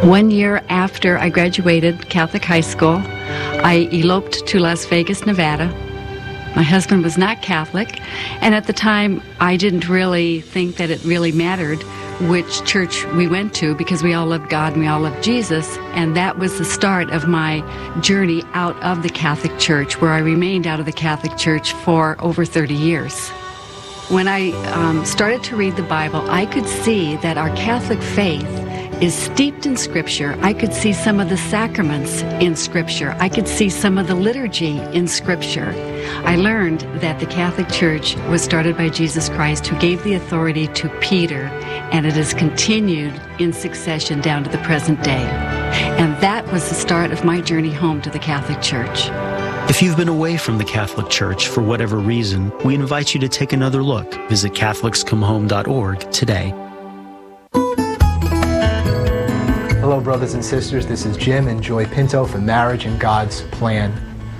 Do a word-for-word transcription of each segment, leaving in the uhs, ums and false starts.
One year after I graduated Catholic high school, I eloped to Las Vegas, Nevada. My husband was not Catholic, and at the time I didn't really think that it really mattered which church we went to, because we all loved God and we all loved Jesus, and that was the start of my journey out of the Catholic Church, where I remained out of the Catholic Church for over thirty years. When I um, started to read the Bible, I could see that our Catholic faith is steeped in Scripture. I could see some of the sacraments in Scripture. I could see some of the liturgy in Scripture. I learned that the Catholic Church was started by Jesus Christ, who gave the authority to Peter, and it has continued in succession down to the present day. And that was the start of my journey home to the Catholic Church. If you've been away from the Catholic Church for whatever reason, we invite you to take another look. Visit Catholics Come Home dot org today. Hello, brothers and sisters. This is Jim and Joy Pinto for Marriage and God's Plan.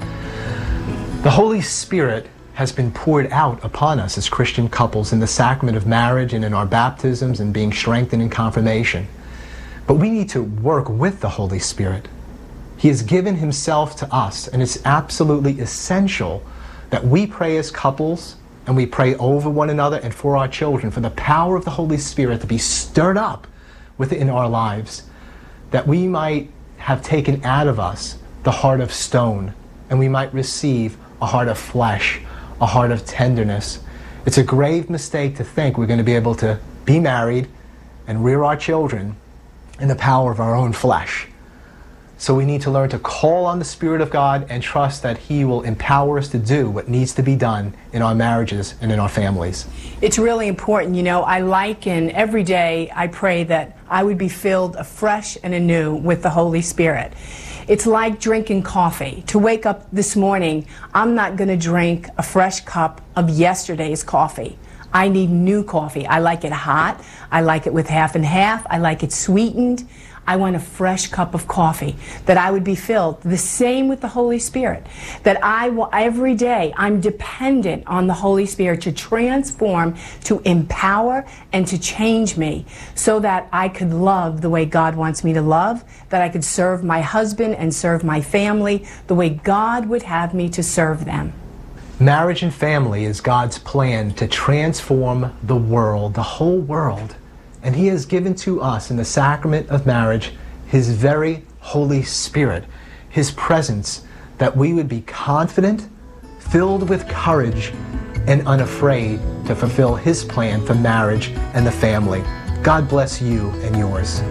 The Holy Spirit has been poured out upon us as Christian couples in the sacrament of marriage and in our baptisms and being strengthened in confirmation. But we need to work with the Holy Spirit. He has given himself to us, and it's absolutely essential that we pray as couples and we pray over one another and for our children for the power of the Holy Spirit to be stirred up within our lives, that we might have taken out of us the heart of stone and we might receive a heart of flesh, a heart of tenderness. It's a grave mistake to think we're going to be able to be married and rear our children in the power of our own flesh. So we need to learn to call on the Spirit of God and trust that He will empower us to do what needs to be done in our marriages and in our families. It's really important. You know, I liken every day, I pray that I would be filled afresh and anew with the Holy Spirit. It's like drinking coffee. To wake up this morning, I'm not going to drink a fresh cup of yesterday's coffee. I need new coffee. I like it hot. I like it with half and half. I like it sweetened. I want a fresh cup of coffee, that I would be filled. The same with the Holy Spirit, that I will, every day I'm dependent on the Holy Spirit to transform, to empower, and to change me so that I could love the way God wants me to love, that I could serve my husband and serve my family the way God would have me to serve them. Marriage and family is God's plan to transform the world, the whole world. And He has given to us in the sacrament of marriage His very Holy Spirit, His presence, that we would be confident, filled with courage, and unafraid to fulfill His plan for marriage and the family. God bless you and yours.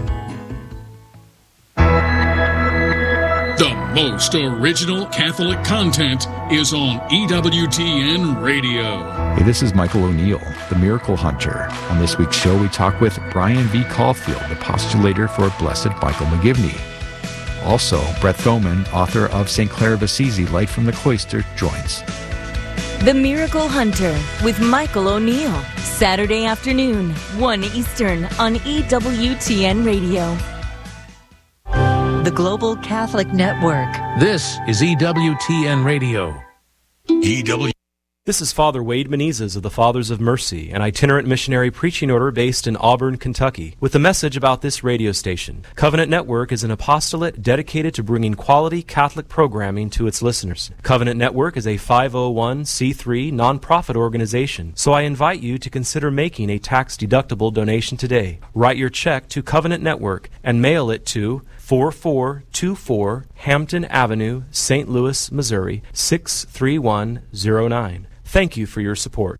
The most original Catholic content is on E W T N Radio. Hey, this is Michael O'Neill, the Miracle Hunter. On this week's show, we talk with Brian V. Caulfield, the postulator for Blessed Michael McGivney. Also, Brett Thoman, author of Saint Clare of Assisi, Light from the Cloister, joins. The Miracle Hunter with Michael O'Neill, Saturday afternoon, one Eastern on E W T N Radio. The Global Catholic Network. This is E W T N Radio. E W. This is Father Wade Menezes of the Fathers of Mercy, an itinerant missionary preaching order based in Auburn, Kentucky, with a message about this radio station. Covenant Network is an apostolate dedicated to bringing quality Catholic programming to its listeners. Covenant Network is a five oh one c three nonprofit organization, so I invite you to consider making a tax-deductible donation today. Write your check to Covenant Network and mail it to four four two four Hampton Avenue, Saint Louis, Missouri, six three one zero nine. Thank you for your support.